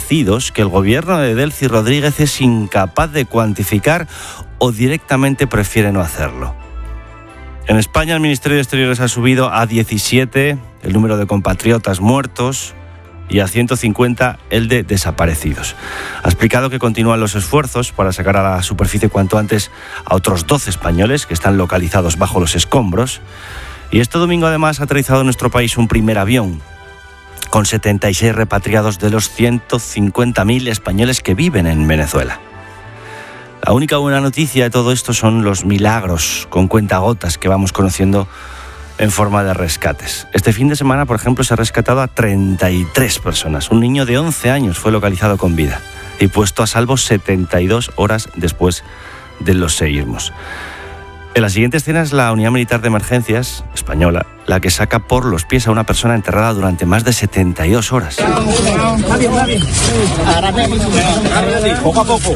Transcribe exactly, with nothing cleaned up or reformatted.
desaparecidos que el gobierno de Delcy Rodríguez es incapaz de cuantificar o directamente prefiere no hacerlo. En España, el Ministerio de Exteriores ha subido a diecisiete el número de compatriotas muertos y a ciento cincuenta el de desaparecidos. Ha explicado que continúan los esfuerzos para sacar a la superficie cuanto antes a otros doce españoles que están localizados bajo los escombros. Y este domingo además ha aterrizado en nuestro país un primer avión con setenta y seis repatriados de los ciento cincuenta mil españoles que viven en Venezuela. La única buena noticia de todo esto son los milagros con cuentagotas que vamos conociendo en forma de rescates. Este fin de semana, por ejemplo, se ha rescatado a treinta y tres personas. Un niño de once años fue localizado con vida y puesto a salvo setenta y dos horas después de los seísmos. En la siguiente escena es la Unidad Militar de Emergencias española, la que saca por los pies a una persona enterrada durante más de setenta y dos horas. Poco a poco.